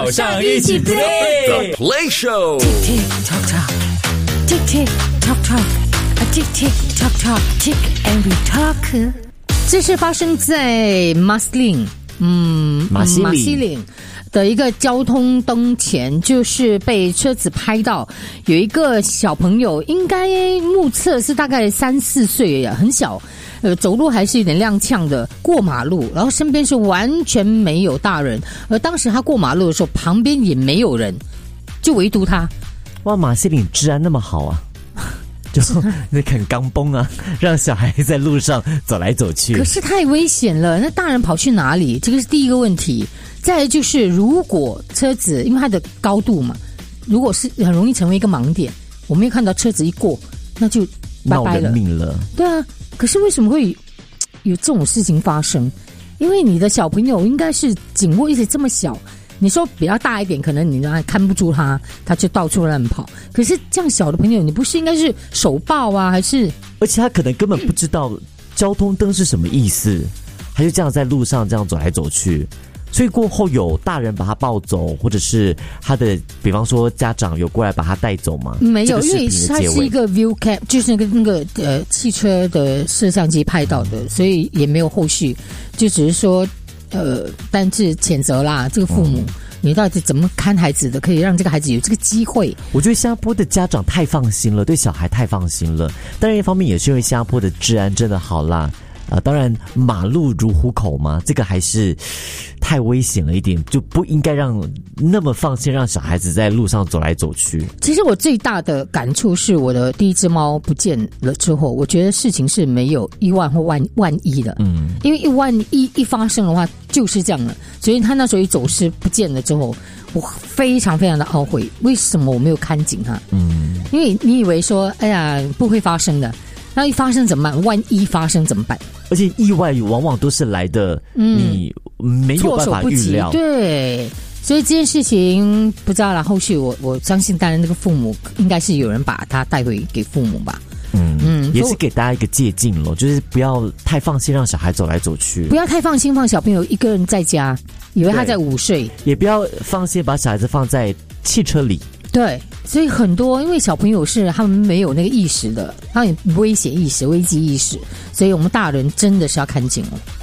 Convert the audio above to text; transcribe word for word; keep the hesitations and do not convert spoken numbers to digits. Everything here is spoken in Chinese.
早上一起 play The Play Show Tick tock tock Tick tick tock tock Tick tick tock tock Tick and we talk 这是发生在马斯林嗯马西马西林的一个交通灯前，就是被车子拍到有一个小朋友，应该目测是大概三四岁呀，很小，呃，走路还是有点踉跄的过马路，然后身边是完全没有大人，而当时他过马路的时候，旁边也没有人，就唯独他。 哇，马西岭治安那么好啊！就那肯刚崩啊，让小孩在路上走来走去。 可是太危险了，那大人跑去哪里？这个是第一个问题。再来就是，如果车子因为它的高度嘛，如果是很容易成为一个盲点，我没有看到车子一过，那就拜拜了， 闹人命了。 对啊，可是为什么会有这种事情发生？因为你的小朋友应该是紧握，一直这么小。你说比较大一点，可能你还看不住他，他就到处乱跑。可是这样小的朋友，你不是应该是手抱啊，还是？ 而且他可能根本不知道交通灯是什么意思，他就这样在路上这样走来走去。所以过后有大人把他抱走，或者是他的，比方说家长有过来把他带走吗？ 没有，因为它是一个 view cam， 就是那个那个呃汽车的摄像机拍到的，所以也没有后续，就只是说。呃，但是谴责啦，这个父母，嗯、你到底怎么看孩子的，可以让这个孩子有这个机会？ 我觉得新加坡的家长太放心了，对小孩太放心了。当然，一方面也是因为新加坡的治安真的好啦。啊、呃，当然马路如虎口嘛，这个还是太危险了一点，就不应该让那么放心让小孩子在路上走来走去。 其实我最大的感触是我的第一只猫不见了之后，我觉得事情是没有一万或万万一的，嗯，因为一万一一发生的话就是这样了，所以他那时候一走失不见了之后，我非常非常的懊悔，为什么我没有看紧它？嗯，因为你以为说，哎呀不会发生的。那一发生怎么办？万一发生怎么办？ 而且意外往往都是来的，嗯、你没有办法预料。 对，所以这件事情不知道啦。后续我我相信，当然那个父母应该是有人把他带回给父母吧。 嗯嗯，也是给大家一个借鉴咯，就是不要太放心让小孩走来走去， 不要太放心放小朋友一个人在家，以为他在午睡， 也不要放心把小孩子放在汽车里。 对，所以很多因为小朋友是他们没有那个意识的，他们危险意识、危机意识，所以我们大人真的是要看紧了。